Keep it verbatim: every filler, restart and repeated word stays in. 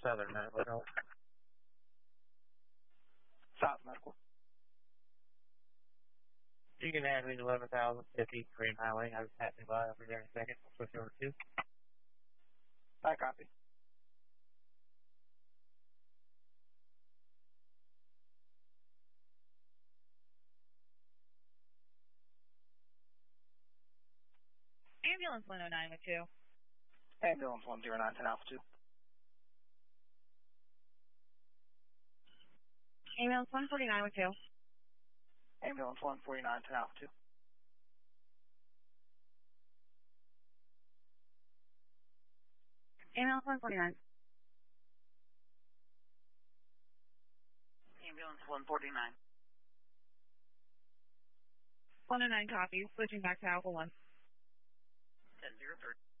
Southern Medical Help. South Medical. You can add me to eleven thousand fifty Green Highway. I was passing by. I'll be there in a second. I'll switch over to. I copy. Ambulance one oh nine with two. Ambulance one zero nine ten Alpha two. Ambulance one forty-nine with two. Ambulance one forty-nine ten Alpha two. Ambulance one forty-nine. Ambulance one forty-nine. one oh nine copies. Switching back to Alpha one. ten zero three.